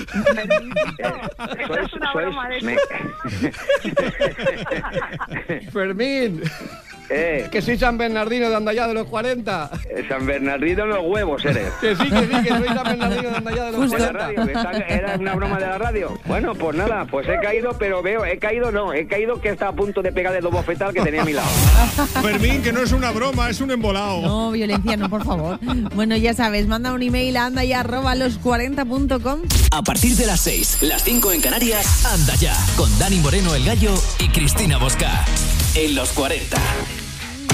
Es una broma de Fermín. Que soy San Bernardino de Andallá de los 40. San Bernardino en los huevos eres. Que sí, que soy San Bernardino de Andallá de los 40. ¿Era una broma de la radio? Bueno, pues nada, pues he caído, pero he caído que está a punto de pegarle dos bofetadas que tenía a mi lado. Fermín, que no es una broma, es un embolado. No, violencia no, por favor. Bueno, ya sabes, manda un email a andaya@los40.com. A partir de las 6, las 5 en Canarias, Anda Ya, con Dani Moreno el Gallo y Cristina Bosca. En los 40.